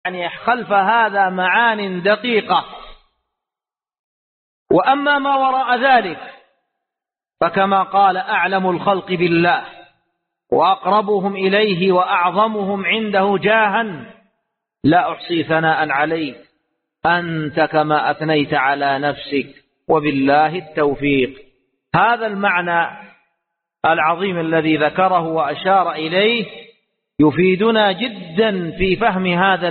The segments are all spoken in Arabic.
يعني خلف هذا معان دقيقة. وأما ما وراء ذلك فكما قال: أعلم الخلق بالله وأقربهم إليه وأعظمهم عنده جاها لا أحصي ثناء عليك أنت كما أثنيت على نفسك وبالله التوفيق. هذا المعنى العظيم الذي ذكره وأشار إليه يفيدنا جدا في فهم هذا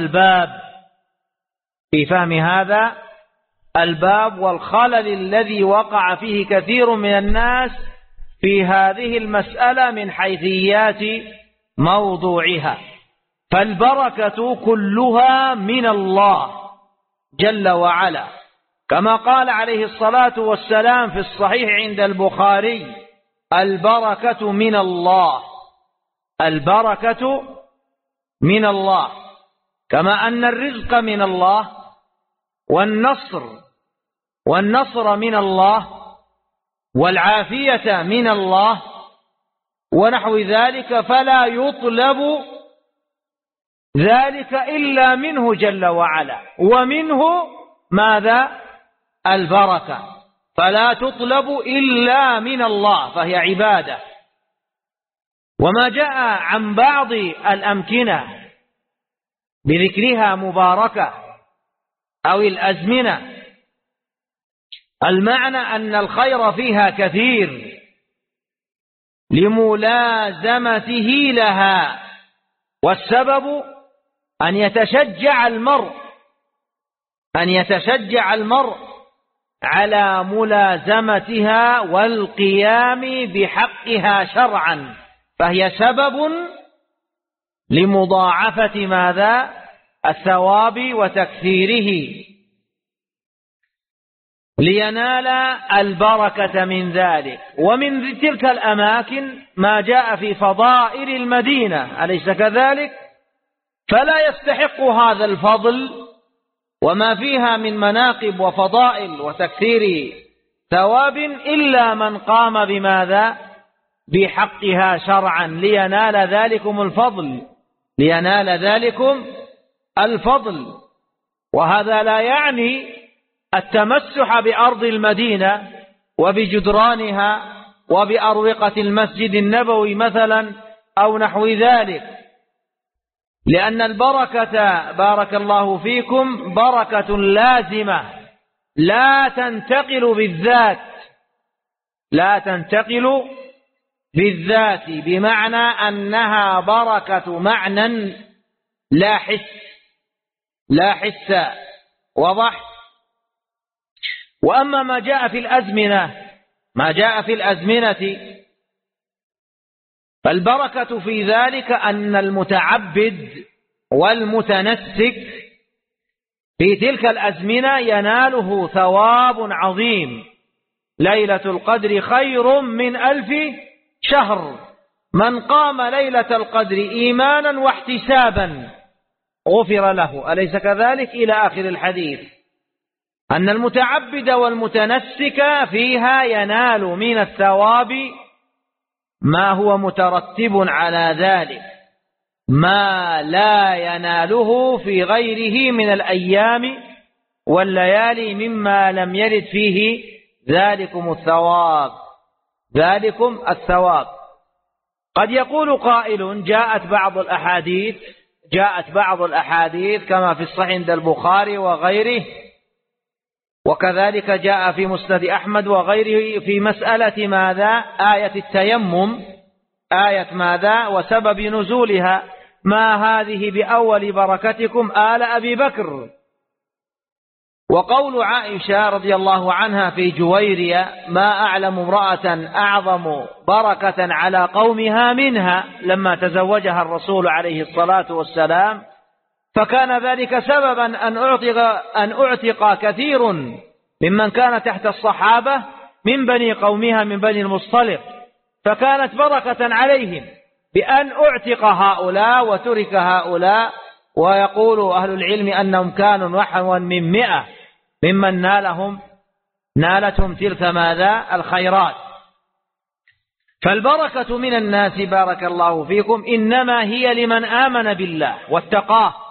الباب والخلل الذي وقع فيه كثير من الناس في هذه المسألة من حيثيات موضوعها. فالبركة كلها من الله جل وعلا، كما قال عليه الصلاة والسلام في الصحيح عند البخاري: البركة من الله، البركة من الله، كما أن الرزق من الله، والنصر من الله، والعافية من الله ونحو ذلك، فلا يطلب ذلك إلا منه جل وعلا، ومنه ماذا؟ البركة، فلا تطلب إلا من الله، فهي عبادة. وما جاء عن بعض الأمكنة بذكرها مباركة أو الأزمنة، المعنى أن الخير فيها كثير لملازمته لها، والسبب أن يتشجع المرء على ملازمتها والقيام بحقها شرعا، فهي سبب لمضاعفة ماذا؟ الثواب وتكثيره، لينال البركة من ذلك. ومن تلك الأماكن ما جاء في فضائل المدينة، أليس كذلك؟ فلا يستحق هذا الفضل وما فيها من مناقب وفضائل وتكثير ثواب إلا من قام بماذا؟ بحقها شرعا، لينال ذلكم الفضل. وهذا لا يعني التمسح بأرض المدينة وبجدرانها وبأروقة المسجد النبوي مثلا أو نحو ذلك، لأن البركة بارك الله فيكم بركة لازمة لا تنتقل بالذات، بمعنى أنها بركة معنى لا حس وضح. وأما ما جاء في الأزمنة فالبركة في ذلك أن المتعبد والمتنسك في تلك الأزمنة يناله ثواب عظيم. ليلة القدر خير من 1000 شهر، من قام ليلة القدر إيمانا واحتسابا غفر له، أليس كذلك؟ إلى آخر الحديث. أن المتعبد والمتنسك فيها ينال من الثواب ما هو مترتب على ذلك، ما لا يناله في غيره من الأيام والليالي مما لم يرد فيه ذلكم الثواب. قد يقول قائل: جاءت بعض الأحاديث كما في الصحيح عند البخاري وغيره، وكذلك جاء في مسند أحمد وغيره في مسألة ماذا؟ آية التيمم، آية ماذا؟ وسبب نزولها: ما هذه بأول بركتكم آل أبي بكر. وقول عائشة رضي الله عنها في جويرية: ما أعلم امرأة أعظم بركة على قومها منها، لما تزوجها الرسول عليه الصلاة والسلام، فكان ذلك سببا أن أعتق كثير ممن كان تحت الصحابة من بني قومها من بني المصطلق، فكانت بركة عليهم بأن أعتق هؤلاء وترك هؤلاء. ويقول أهل العلم أنهم كانوا نحوا من 100 ممن نالتهم تلك ماذا؟ الخيرات. فالبركة من الناس بارك الله فيكم إنما هي لمن آمن بالله واتقاه